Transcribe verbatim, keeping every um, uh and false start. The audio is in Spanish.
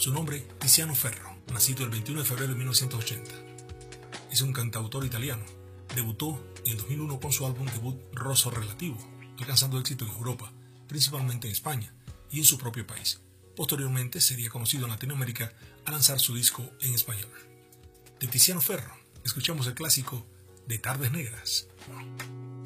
Su nombre, Tiziano Ferro, nacido el veintiuno de febrero de mil novecientos ochenta. Es un cantautor italiano. Debutó en el dos mil uno con su álbum debut Rosso Relativo, alcanzando éxito en Europa, principalmente en España y en su propio país. Posteriormente sería conocido en Latinoamérica al lanzar su disco en español. De Tiziano Ferro, escuchamos el clásico de Tardes Negras.